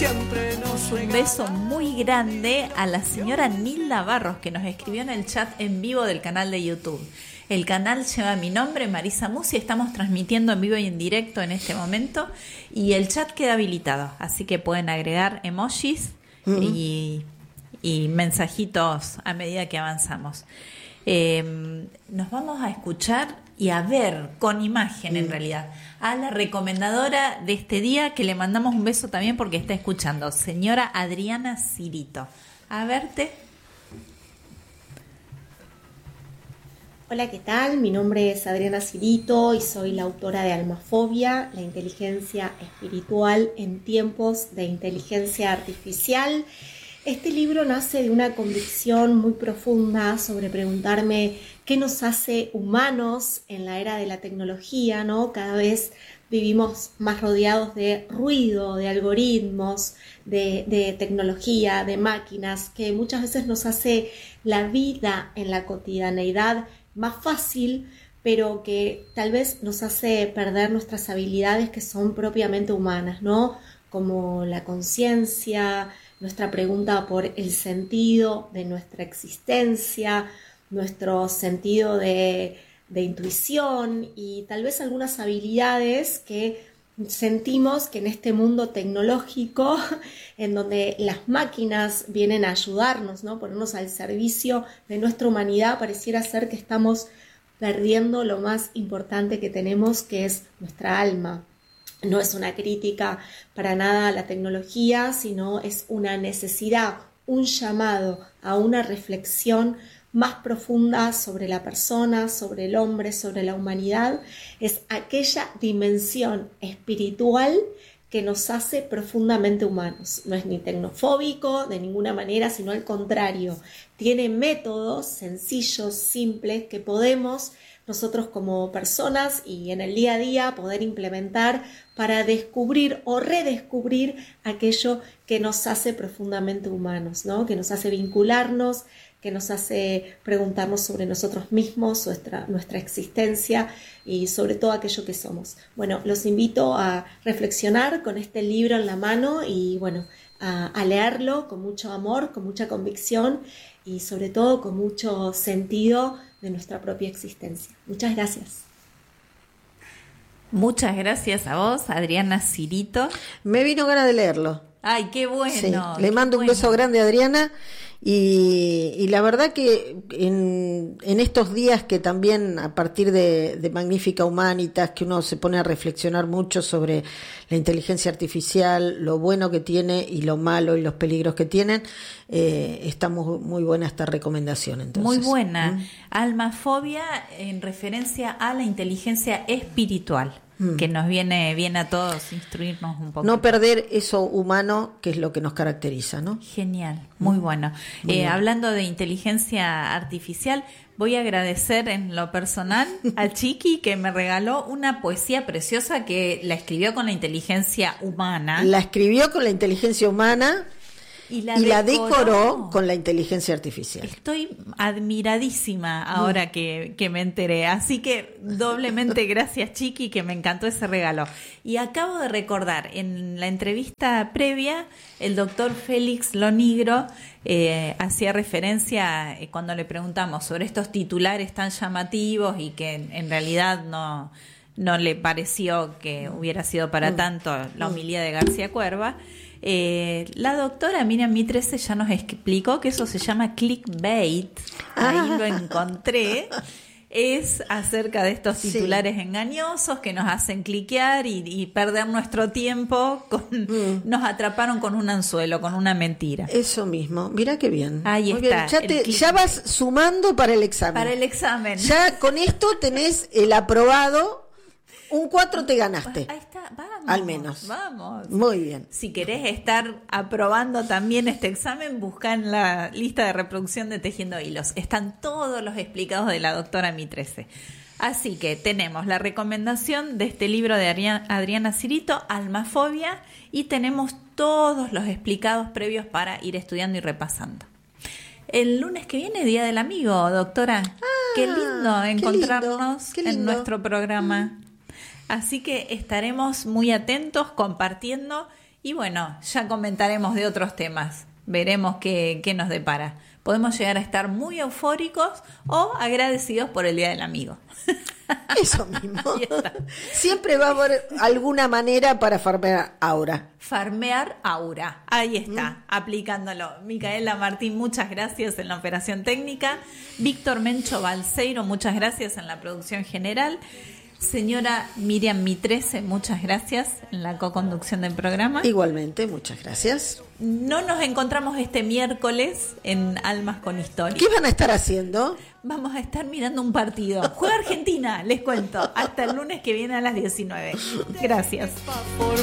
Un beso muy grande a la señora Nilda Barros, que nos escribió en el chat en vivo del canal de YouTube. El canal lleva mi nombre, Marisa Musi. Estamos transmitiendo en vivo y en directo en este momento y el chat queda habilitado, así que pueden agregar emojis y mensajitos a medida que avanzamos. Nos vamos a escuchar y a ver con imagen, en realidad, a la recomendadora de este día, que le mandamos un beso también porque está escuchando, señora Adriana Cirito. A verte. Hola, ¿qué tal? Mi nombre es Adriana Cirito y soy la autora de Almafobia, la inteligencia espiritual en tiempos de inteligencia artificial. Este libro nace de una convicción muy profunda sobre preguntarme qué nos hace humanos en la era de la tecnología, ¿no? Cada vez vivimos más rodeados de ruido, de algoritmos, de tecnología, de máquinas, que muchas veces nos hace la vida en la cotidianeidad más fácil, pero que tal vez nos hace perder nuestras habilidades que son propiamente humanas, ¿no? Como la conciencia, nuestra pregunta por el sentido de nuestra existencia, nuestro sentido de intuición y tal vez algunas habilidades que sentimos que en este mundo tecnológico, en donde las máquinas vienen a ayudarnos, ¿no? Ponernos al servicio de nuestra humanidad, pareciera ser que estamos perdiendo lo más importante que tenemos, que es nuestra alma. No es una crítica para nada a la tecnología, sino es una necesidad, un llamado a una reflexión más profunda sobre la persona, sobre el hombre, sobre la humanidad. Es aquella dimensión espiritual que nos hace profundamente humanos. No es ni tecnofóbico de ninguna manera, sino al contrario. Tiene métodos sencillos, simples, que podemos nosotros como personas y en el día a día poder implementar para descubrir o redescubrir aquello que nos hace profundamente humanos, ¿no? Que nos hace vincularnos, que nos hace preguntarnos sobre nosotros mismos, nuestra existencia y sobre todo aquello que somos. Bueno, los invito a reflexionar con este libro en la mano y bueno, a leerlo con mucho amor, con mucha convicción y sobre todo con mucho sentido de nuestra propia existencia. Muchas gracias. Muchas gracias a vos, Adriana Cirito. Me vino ganas de leerlo. Ay, qué bueno. Sí, le mando un beso grande a Adriana y la verdad que en estos días que también a partir de Magnífica Humanitas, que uno se pone a reflexionar mucho sobre la inteligencia artificial, lo bueno que tiene y lo malo y los peligros que tienen, está muy buena esta recomendación. Entonces. Muy buena. Almafobia en referencia a la inteligencia espiritual. Que nos viene a todos instruirnos un poco. No perder eso humano que es lo que nos caracteriza, ¿no? Genial, muy bueno. Hablando de inteligencia artificial, voy a agradecer en lo personal a Chiqui, que me regaló una poesía preciosa que la escribió con la inteligencia humana. La escribió con la inteligencia humana. Y la decoró con la inteligencia artificial. Estoy admiradísima ahora que me enteré. Así que doblemente gracias, Chiqui, que me encantó ese regalo. Y acabo de recordar, en la entrevista previa, el doctor Félix Lonigro hacía referencia cuando le preguntamos sobre estos titulares tan llamativos y que en realidad no le pareció que hubiera sido para tanto la homilía de García Cuerva. La doctora Miriam Mitrese ya nos explicó que eso se llama clickbait. Ahí lo encontré. Es acerca de estos titulares engañosos que nos hacen cliquear y perder nuestro tiempo. Nos atraparon con un anzuelo, con una mentira. Eso mismo. Mirá qué bien. Ahí muy está. Bien. Ya vas sumando para el examen. Para el examen. Ya con esto tenés el aprobado. Un 4 te ganaste. Ahí está, vamos. Al menos. Vamos. Muy bien. Si querés estar aprobando también este examen, busca en la lista de reproducción de Tejiendo Hilos. Están todos los explicados de la doctora Mitrese. Así que tenemos la recomendación de este libro de Adriana Cirito, Almafobia, y tenemos todos los explicados previos para ir estudiando y repasando. El lunes que viene, Día del Amigo, doctora. Qué lindo encontrarnos qué lindo. En nuestro programa. Así que estaremos muy atentos, compartiendo Y bueno, ya comentaremos de otros temas. Veremos qué nos depara. Podemos llegar a estar muy eufóricos o agradecidos por el Día del Amigo. Eso mismo. Siempre va a haber alguna manera para farmear aura. Farmear aura. Ahí está, aplicándolo. Micaela Martín, muchas gracias en la operación técnica. Víctor Mencho Balseiro, muchas gracias en la producción general. Señora Miriam Mitrese, muchas gracias en la co-conducción del programa. Igualmente, muchas gracias. No nos encontramos este miércoles en Almas con Historia. ¿Qué van a estar haciendo? Vamos a estar mirando un partido. Juega Argentina, les cuento. Hasta el lunes que viene a las 19. Gracias.